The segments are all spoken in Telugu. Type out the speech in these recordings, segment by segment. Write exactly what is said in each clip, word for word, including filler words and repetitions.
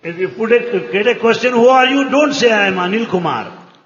If you put a, get a question, who are you? Don't say I am Anil Kumar.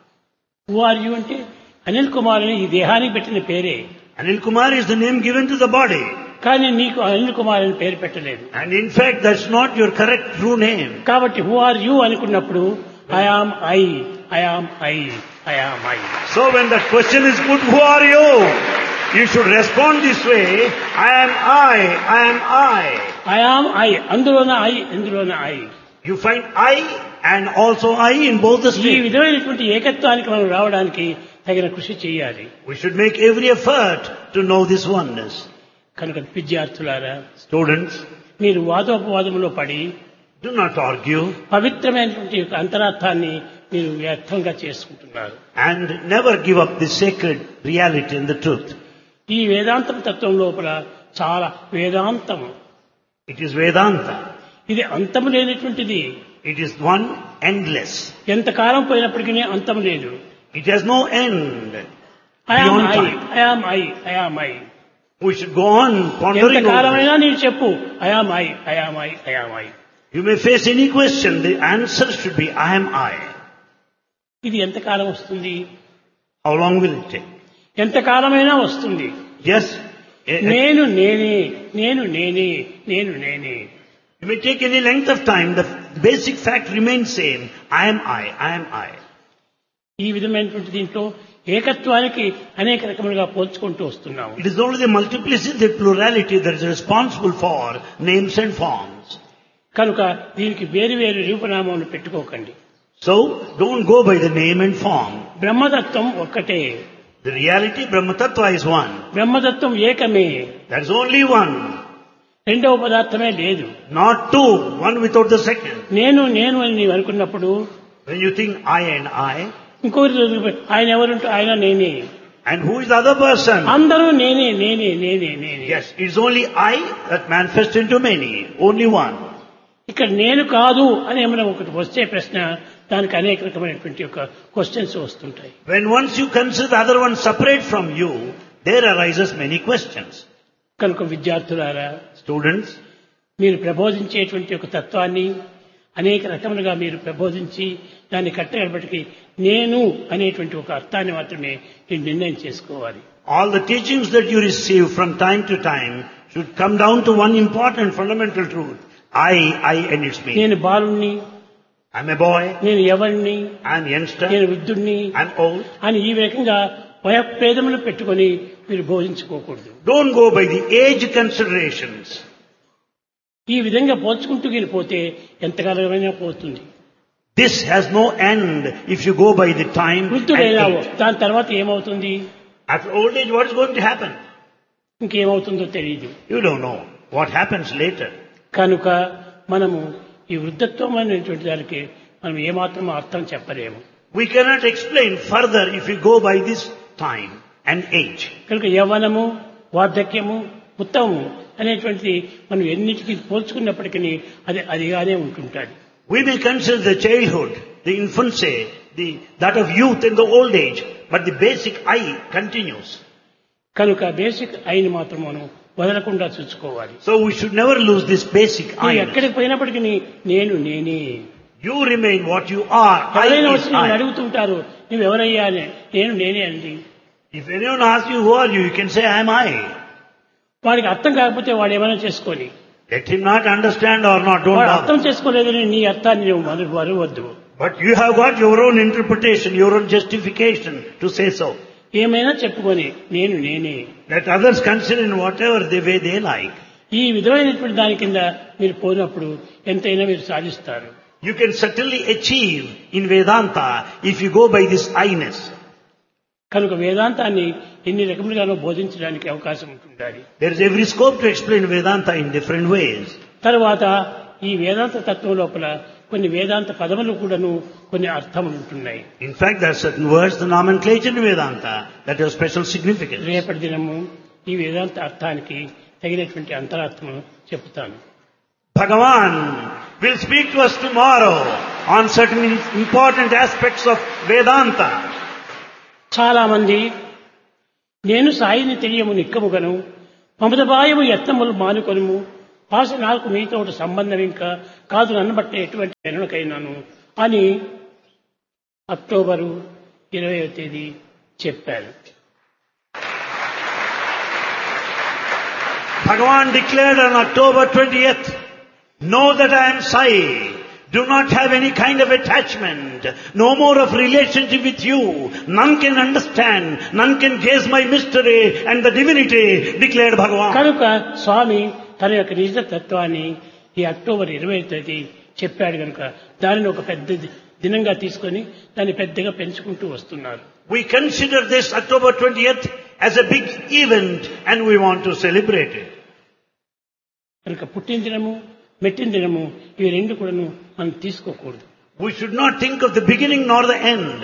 Who are you అంటే అనిల్ కుమార్ అని ఈ దేహానికి పెట్టిన పేరే. Anil Kumar is the name given to the body. కానీ నీకు అనిల్ కుమార్ అని పేరు పెట్టలేదు. And in fact, that's not your correct true name. కాబట్టి హూ ఆర్ యు అనుకున్నప్పుడు I am I, I am I, I am I. So when the question is put, who are you? You should respond this way, I am I, I am I. I am I, అందులోన I, ఇందులోన I. You find I and also I in both the ఈ states. విధమైనటువంటి ఏకత్వానికి మనం రావడానికి తగిన కృషి చేయాలి. We should make every effort to know this oneness. కనుక విద్యార్థులారా, Students, మీరు వాదోపవాదములో పడి do not argue పవిత్రమైనటువంటి యొక్క అంతరార్థాన్ని మీరు వ్యర్థంగా చేసుకుంటున్నారు. and never give up the sacred reality and the truth. ఈ వేదాంతం తత్వం లోపల చాలా వేదాంతం, It is Vedanta. ఇది అంతము లేనటువంటిది. It is one endless. ఎంతకాలం పోయినప్పటికీ అంతం లేదు. It has no end. I am Beyond I, time. I am I, I am I. We should go on pondering over ఎంతకాలమైనా this. నీవు చెప్పు I am I, I am I, I am I. You may face any question. The answer should be I am I. ఇది ఎంతకాలం వస్తుంది? How long will it take? ఎంతకాలమైనా వస్తుంది. Yes. a- a- నేను నేనే, నేను నేనే, నేను నేనే. It may take any length of time. The basic fact remains same. I am I. I am I. ఈ విధమైనటువంటి దీంట్లో ఏకత్వానికి అనేక రకములుగా పోల్చుకుంటూ వస్తున్నాము. It is only the multiplicity, the plurality that is responsible for names and forms. కనుక దీనికి వేరు వేరు రూపనామములు పెట్టుకోకండి. So, don't go by the name and form. బ్రహ్మతత్వం ఒక్కటే. The reality, Brahma Tattva, is one. బ్రహ్మతత్వం ఏకమే. There is only one. రెండవ పదార్థమే లేదు. Not two, one without the second. నేను నేను అని నీవు అనుకున్నప్పుడు When you think I and I, ఇంకొకరి ఆయన ఎవరుంటే ఆయన నేనే, and who is the other person? అందరూ నేనే నేనే నేనే నేనే. Yes, it is only I that manifests into many, only one. ఇక్కడ నేను కాదు అని ఏమైనా ఒకటి వచ్చే ప్రశ్న, దానికి అనేక రకమైనటువంటి యొక్క క్వశ్చన్స్ వస్తుంటాయి. When once you consider the other one separate from you, there arises many questions. కనుక విద్యార్థులారా, Students, మీరు ప్రబోధించేటువంటి ఒక తత్వాన్ని అనేక రకములుగా మీరు ప్రబోధించి దాన్ని కట్టగలపటికి నేను అనేటువంటి ఒక అర్థాన్ని మాత్రమే మీరు నిర్ణయం చేసుకోవాలి. all the teachings that you receive from time to time should come down to one important fundamental truth. I, I and its me. నేను బాలుణ్ణి, I'm a boy, నేను ఎవరిని, I'm youngster, నేను వృద్ధుణ్ణి I'm old. అని ఈ రకంగా వయఃభేదములు పెట్టుకొని మీరు బోధించుకోకూడదు. Don't go by the age considerations. ఈ విధంగా పోల్చుకుంటూ వెళ్ళిపోతే ఎంతకాలమైనా పోతుంది. This has no end if you go by the time and వృద్ధుడైనావు, age. దాని తర్వాత ఏమవుతుంది? After old age, what is going to happen? ఇంకేమవుతుందో తెలియదు. You don't know what happens later. కనుక మనము ఈ వృద్ధత్వం అనేటువంటి దానికి మనం ఏమాత్రం అర్థం చెప్పలేము. We cannot explain further if we go by this time and age. కనుక యవ్వనము, వార్ధక్యము, ఉత్తమము అనేటువంటి మనం ఎన్నిటికీ పోల్చుకున్నప్పటికీ అది అదిగానే ఉంటుంటాడు. We may consider the childhood, the infancy, the, that of youth and the old age, but the basic I continues. కనుక బేసిక్ అయిన మాత్రం మనం వదలకుండా చూసుకోవాలి. So we should never lose this basic నువ్వు I. ఎక్కడికి పోయినప్పటికీ నేను నేనే. You remain what you are. I ఎవరైనా is వచ్చి నేను I. అడుగుతుంటారు, నువ్వు ఎవరయ్యా అని. నేను నేనే అండి. If anyone asks you who are you, you can say I am I. వాడికి అర్థం కాకపోతే వాడు ఏమైనా చేసుకొని, Let him not understand or not, don't వాడు అర్థం bother. చేసుకోలేదని నీ అర్థాన్ని నువ్వు మరు వరవద్దు. But you have got your own interpretation, your own justification to say so. ఏమైనా చెప్పుకొని నేను నేనే. Let others consider in whatever the way they like. ఈ విధమైనటువంటి దాని కింద మీరు పోయినప్పుడు ఎంతైనా మీరు సాధిస్తారు. You can certainly achieve in Vedanta if you go by this I-ness. కనుక వేదాంతాన్ని ఎన్ని రకములుగానో బోధించడానికి అవకాశం ఉంటుండాలి. There is every scope to explain Vedanta in different ways. తర్వాత ఈ వేదాంత తత్వం లోపల కొన్ని వేదాంత పదములు కూడాను కొన్ని అర్థములు ఉంటున్నాయి. In fact, there are certain words, the nomenclature in Vedanta, that have special significance. రేపటి దినము ఈ వేదాంత అర్థానికి తగినటువంటి అంతరార్థమును చెప్తాను. Bhagavan will speak to us tomorrow on certain important aspects of Vedanta. చాలా మంది నేను సాయిని తెలియము నిక్కముగను మమతబాయము యత్నములు మానుకొనుము భాష నాకు మీతో ఒక సంబంధం ఇంకా కాదు నన్ను బట్టి ఎటువంటి ఎన్నకైనాను అని అక్టోబరు ఇరవయవ తేదీ చెప్పారు. Bhagavan declared on October twentieth, know that I am Sai. Do not have any kind of attachment. No more of relationship with you. None can understand. None can gaze my mystery and the divinity, declared Bhagavan. కనుక స్వామి తన యొక్క నిజ తత్వాన్ని ఈ అక్టోబర్ ఇరవై తేదీ చెప్పాడు కనుక దానిని ఒక పెద్ద దినంగా తీసుకొని దాన్ని పెద్దగా పెంచుకుంటూ వస్తున్నారు. We consider this October twentieth as a big event and we want to celebrate it. కనుక పుట్టిన దినము మెట్టిన దినము ఇవి రెండు కూడాను మనం తీసుకోకూడదు. We should not think of the beginning nor the end.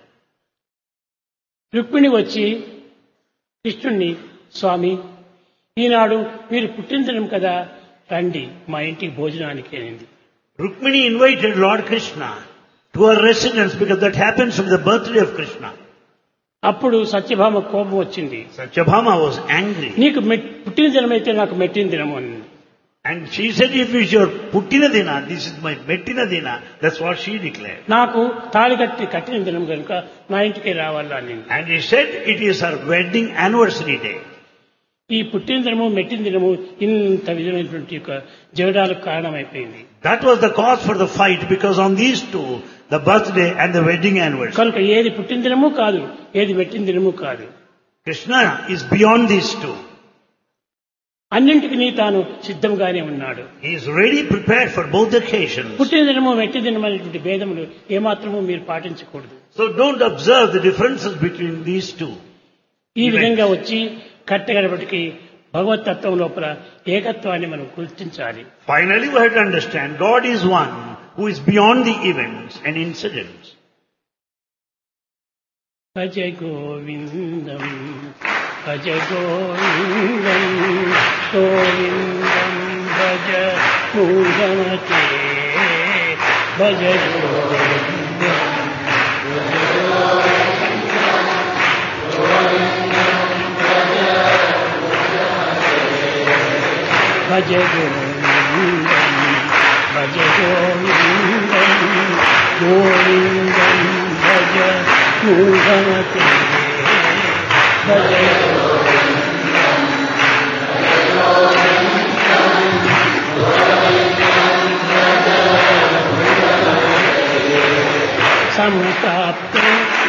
Rukmini వచ్చి కృష్ణుణ్ణి స్వామి ఈనాడు మీరు పుట్టిన దినం కదా రండి మా ఇంటికి భోజనానికి అనింది. Rukmini invited Lord Krishna to her residence because that happens on the birthday of Krishna. అప్పుడు సత్యభామ కోపం వచ్చింది. Satyabhama was angry. నీకు పుట్టిన దినం అయితే నాకు మెట్టిన దినము అని. And she said, if it's your Puttina Dina, this is my Mettina Dina. That's what she declared. నాకు తాళి కట్టి కట్టిన దినం కనుక నా ఇంటికి రావాలని. And he said, it is her wedding anniversary day. ఈ పుట్టిన దినము మెట్టిన దినము ఇంత విధమైనటువంటి యొక్క జగడాలకు కారణమైపోయింది. That was the cause for the fight because on these two, the birthday and the wedding anniversary. కనుక ఏది పుట్టిన దినము కాదు, ఏది మెట్టిన దినము కాదు. Krishna is beyond these two. అన్నింటికి తాను సిద్ధంగానే ఉన్నాడు. He is ready prepared for both occasions. పుట్టిన దినము మెట్టి దినం అనేటువంటి భేదములు ఏమాత్రము మీరు పాటించకూడదు. So don't observe the differences between these two. ఈ విధంగా వచ్చి కట్టగడపటికి భగవతత్వం లోపల ఏకత్వాన్ని మనం గుర్తించాలి. Finally we have to understand God is one who is beyond the events and incidents. Bhaja Govindam Bhaja Govindam Govindam Bhaja మూఢమతే Bhaja Govindam Bhaja Govindam Bhaja Govindam Govindam Bhaja మూఢమతే Bhaja సంప్రాప్తే